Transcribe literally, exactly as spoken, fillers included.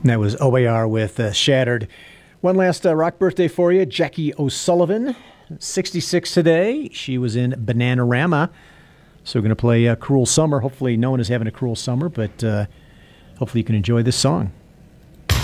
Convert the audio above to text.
That was O A R with uh, Shattered. One last uh, rock birthday for you, Jackie O'Sullivan, sixty-six today. She was in Bananarama. So we're going to play uh, Cruel Summer. Hopefully no one is having a cruel summer, but uh, hopefully you can enjoy this song.